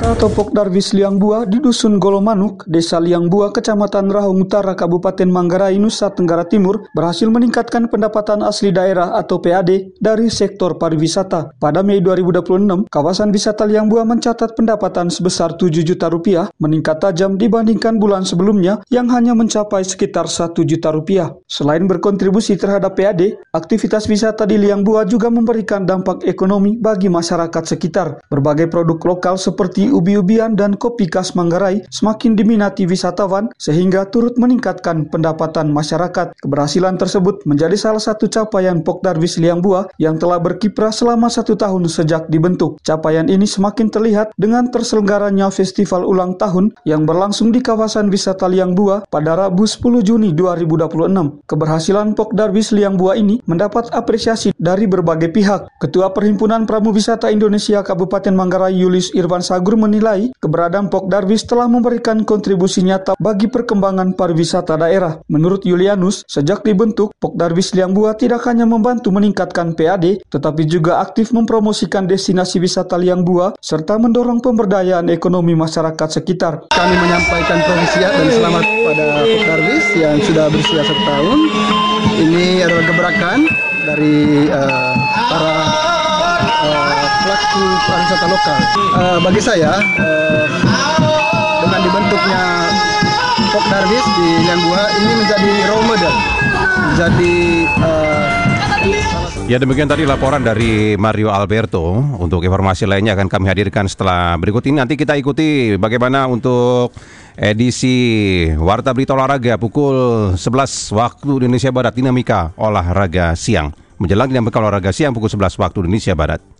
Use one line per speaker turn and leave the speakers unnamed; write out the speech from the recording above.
Topok Darwis Liangbua di Dusun Golomanuk, Desa Liangbua, Kecamatan Rahung Utara, Kabupaten Manggarai, Nusa Tenggara Timur, berhasil meningkatkan pendapatan asli daerah atau PAD dari sektor pariwisata. Pada Mei 2026, kawasan wisata Liangbua mencatat pendapatan sebesar 7 juta rupiah, meningkat tajam dibandingkan bulan sebelumnya yang hanya mencapai sekitar 1 juta rupiah. Selain berkontribusi terhadap PAD, aktivitas wisata di Liangbua juga memberikan dampak ekonomi bagi masyarakat sekitar. Berbagai produk lokal seperti ubi-ubian dan kopi khas Manggarai semakin diminati wisatawan sehingga turut meningkatkan pendapatan masyarakat. Keberhasilan tersebut menjadi salah satu capaian Pok Darwis Liangbua yang telah berkiprah selama 1 tahun sejak dibentuk. Capaian ini semakin terlihat dengan terselenggaranya festival ulang tahun yang berlangsung di kawasan wisata Liangbua pada Rabu 10 Juni 2026. Keberhasilan Pok Darwis Liangbua ini mendapat apresiasi dari berbagai pihak. Ketua Perhimpunan Pramuwisata Indonesia Kabupaten Manggarai Julius Irvan Sagur menilai keberadaan Pok Darwis telah memberikan kontribusi nyata bagi perkembangan pariwisata daerah. Menurut Julianus, sejak dibentuk, Pok Darwis Liangbua tidak hanya membantu meningkatkan PAD, tetapi juga aktif mempromosikan destinasi wisata Liangbua serta mendorong pemberdayaan ekonomi masyarakat sekitar.
Kami menyampaikan penghargaan dan selamat pada Pok Darwis yang sudah berusia 1 tahun. Ini adalah gebrakan dari para pelaku pariwisata lokal. Bagi saya, dengan dibentuknya Pok Darwis di Liangbua ini menjadi role model, menjadi
Ya, demikian tadi laporan dari Mario Alberto. Untuk informasi lainnya akan kami hadirkan setelah berikut ini. Nanti kita ikuti bagaimana untuk edisi Warta Berita Olahraga pukul 11 waktu Indonesia Barat, dinamika olahraga siang. Menjelang dinamika olahraga siang pukul 11 waktu Indonesia Barat.